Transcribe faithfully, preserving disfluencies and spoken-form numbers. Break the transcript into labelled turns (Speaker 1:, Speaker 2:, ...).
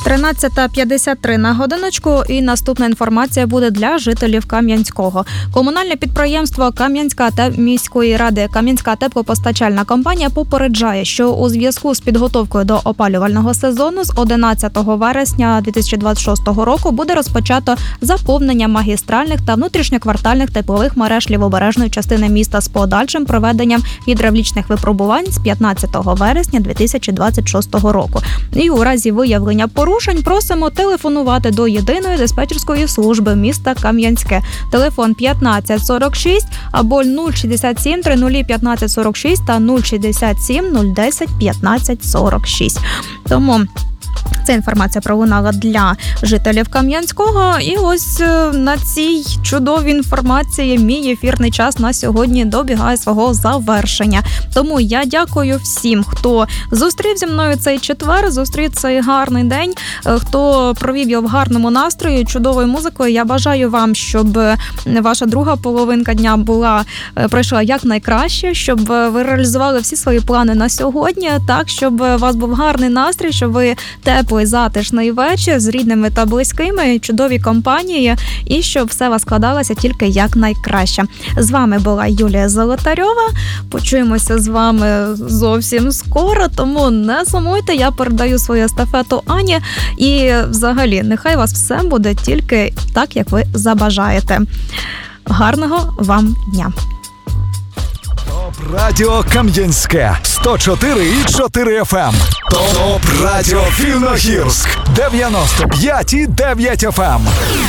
Speaker 1: тринадцята п'ятдесят три на годиночку, і наступна інформація буде для жителів Кам'янського. Комунальне підприємство Кам'янська та міської ради Кам'янська теплопостачальна компанія попереджає, що у зв'язку з підготовкою до опалювального сезону з одинадцятого вересня дві тисячі двадцять шостого року буде розпочато заповнення магістральних та внутрішньоквартальних теплових мереж лівобережної частини міста з подальшим проведенням гідравлічних випробувань з п'ятнадцятого вересня дві тисячі двадцять шостого року. І у разі виявлення порушень просимо телефонувати до єдиної диспетчерської служби міста Кам'янське. Телефон п'ятнадцять сорок шість або нуль шістдесят сім тридцять п'ятнадцять сорок шість та нуль шістдесят сім нуль десять п'ятнадцять сорок шість. Тому ця інформація пролунала для жителів Кам'янського. І ось на цій чудовій інформації мій ефірний час на сьогодні добігає свого завершення. Тому я дякую всім, хто зустрів зі мною цей четвер, зустрів цей гарний день, хто провів його в гарному настрої, чудовою музикою. Я бажаю вам, щоб ваша друга половинка дня була, пройшла якнайкраще, щоб ви реалізували всі свої плани на сьогодні, так, щоб у вас був гарний настрій, щоб ви теплий, затишний вечір з рідними та близькими, чудові компанії, і щоб все вас складалося тільки якнайкраще. З вами була Юлія Золотарьова. Почуємося з вами зовсім скоро, тому не сумуйте, я передаю свою естафету Ані. І взагалі, нехай вас все буде тільки так, як ви забажаєте. Гарного вам дня!
Speaker 2: Топ Радіо Кам'янське сто чотири і чотири еф ем. Топ Радіо Вільногірськ дев'яносто п'ять і дев'ять еф ем.